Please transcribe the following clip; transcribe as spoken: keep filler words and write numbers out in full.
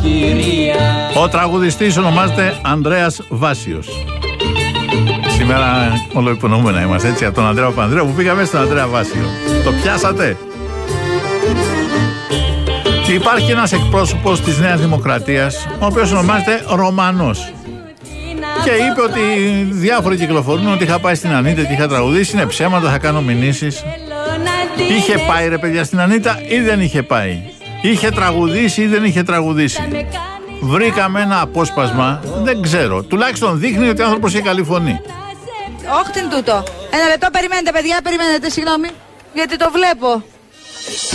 Ο τραγουδιστής ονομάζεται Ανδρέας Βάσιος. Σήμερα ολοϊπονοούμενα είμαστε, έτσι, από τον Ανδρέα Παπανδρέου που πήγαμε στον Ανδρέα Βάσιο. Το πιάσατε? Και υπάρχει ένας εκπρόσωπος της Νέας Δημοκρατίας, ο οποίος ονομάζεται Ρωμανός. Και είπε ότι διάφοροι κυκλοφορούν ότι είχα πάει στην Ανίτα και είχα τραγουδήσει. Είναι ψέματα, θα κάνω μηνύσεις. Είχε πάει ρε παιδιά στην Ανίτα ή δεν είχε πάει? Είχε τραγουδήσει ή δεν είχε τραγουδήσει? Βρήκαμε ένα απόσπασμα, δεν ξέρω. Τουλάχιστον δείχνει ότι ο άνθρωπος έχει καλή φωνή. Όχι την τούτο. Ένα λεπτό, περιμένετε παιδιά, περιμένετε, συγγνώμη. Γιατί το βλέπω.